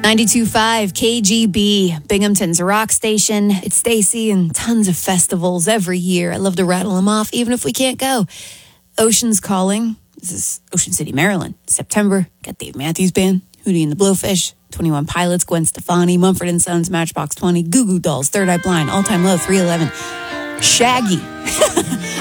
92.5 KGB, Binghamton's a rock station. It's Stacy and tons of festivals every year. I love to rattle them off, even if we can't go. Ocean's Calling. This is Ocean City, Maryland. September, got Dave Matthews Band, Hootie and the Blowfish, 21 Pilots, Gwen Stefani, Mumford & Sons, Matchbox 20, Goo Goo Dolls, Third Eye Blind, All Time Low, 311, Shaggy.